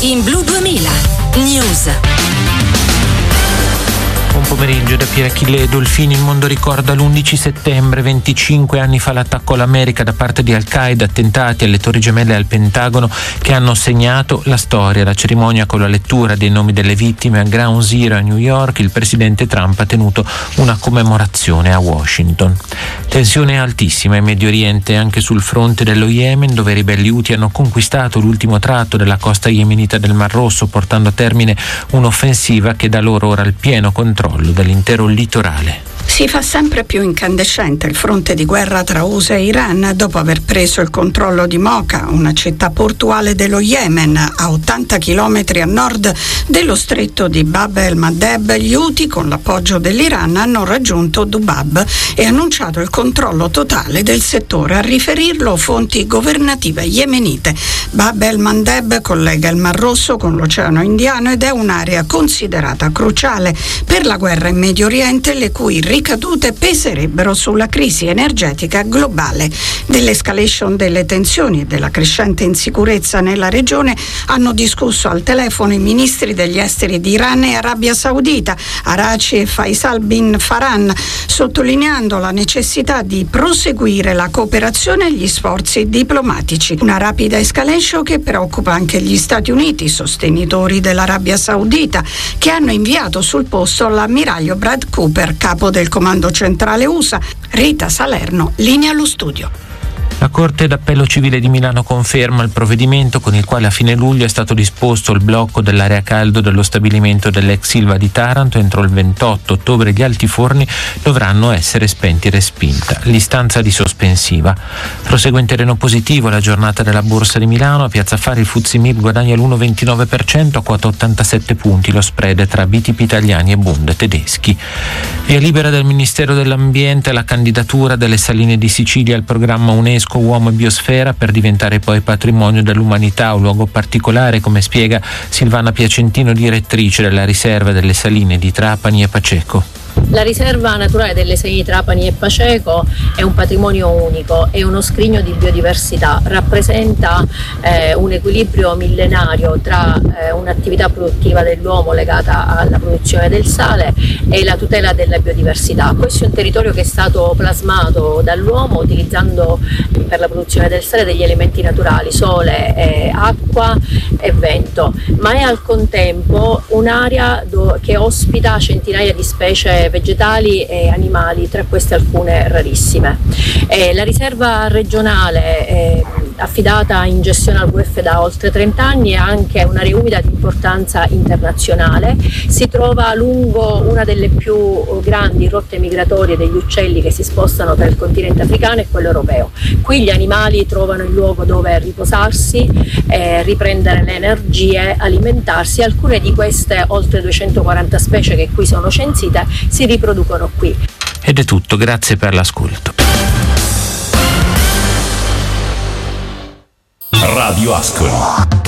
in Blu 2000 News. Buon pomeriggio da Pier Achille Dolfini. Il mondo ricorda l'11 settembre, 25 anni fa, l'attacco all'America da parte di Al-Qaeda, attentati alle Torri Gemelle e al Pentagono che hanno segnato la storia. La cerimonia con la lettura dei nomi delle vittime a Ground Zero a New York. Il presidente Trump ha tenuto una commemorazione a Washington. Tensione altissima in Medio Oriente, anche sul fronte dello Yemen, dove i ribelli Houthi hanno conquistato l'ultimo tratto della costa yemenita del Mar Rosso, portando a termine un'offensiva che dà loro ora il pieno controllo dell'intero litorale. Si fa sempre più incandescente il fronte di guerra tra USA e Iran dopo aver preso il controllo di Mocha, una città portuale dello Yemen a 80 chilometri a nord dello stretto di Bab el-Mandeb. Gli Houthi, con l'appoggio dell'Iran, hanno raggiunto Dubab e annunciato il controllo totale del settore. A riferirlo fonti governative yemenite. Bab el-Mandeb collega il Mar Rosso con l'Oceano Indiano ed è un'area considerata cruciale per la guerra in Medio Oriente, le cui ricadute peserebbero sulla crisi energetica globale. Dell'escalation delle tensioni e della crescente insicurezza nella regione hanno discusso al telefono i ministri degli esteri di Iran e Arabia Saudita, Araghchi e Faisal bin Farhan, sottolineando la necessità di proseguire la cooperazione e gli sforzi diplomatici. Una rapida escalation che preoccupa anche gli Stati Uniti, sostenitori dell'Arabia Saudita, che hanno inviato sul posto l'ammiraglio Brad Cooper, capo del Comando Centrale USA. Rita Salerno, linea allo studio. La Corte d'Appello Civile di Milano conferma il provvedimento con il quale a fine luglio è stato disposto il blocco dell'area caldo dello stabilimento dell'ex Ilva di Taranto. Entro il 28 ottobre gli altiforni dovranno essere spenti e respinta l'istanza di sospensiva. Prosegue in terreno positivo la giornata della Borsa di Milano. A Piazza Affari il FTSE MIB guadagna l'1,29% a quota 87 punti. Lo spread tra BTP italiani e Bund tedeschi. Via libera del Ministero dell'Ambiente la candidatura delle Saline di Sicilia al programma UNESCO Uomo e Biosfera per diventare poi patrimonio dell'umanità, un luogo particolare, come spiega Silvana Piacentino, direttrice della riserva delle Saline di Trapani e Paceco. La riserva naturale delle Saline di Trapani e Paceco è un patrimonio unico, è uno scrigno di biodiversità, rappresenta un equilibrio millenario tra un'attività produttiva dell'uomo legata alla produzione del sale e la tutela della biodiversità. Questo è un territorio che è stato plasmato dall'uomo utilizzando per la produzione del sale degli elementi naturali, sole, acqua e vento, ma è al contempo un'area che ospita centinaia di specie vegetali e animali, tra queste alcune rarissime. La riserva regionale affidata in gestione al WWF da oltre 30 anni è anche un'area umida di importanza internazionale. Si trova lungo una delle più grandi rotte migratorie degli uccelli che si spostano tra il continente africano e quello europeo. Qui gli animali trovano il luogo dove riposarsi, riprendere le energie, alimentarsi. Alcune di queste oltre 240 specie che qui sono censite si riproducono qui. Ed è tutto, grazie per l'ascolto. Radio Ascoli.